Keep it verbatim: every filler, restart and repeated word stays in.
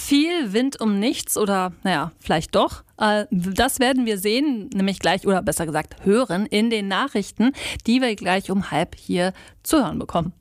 Viel Wind um nichts oder, naja, vielleicht doch. Äh, das werden wir sehen, nämlich gleich, oder besser gesagt hören, in den Nachrichten, die wir gleich um halb hier zu hören bekommen.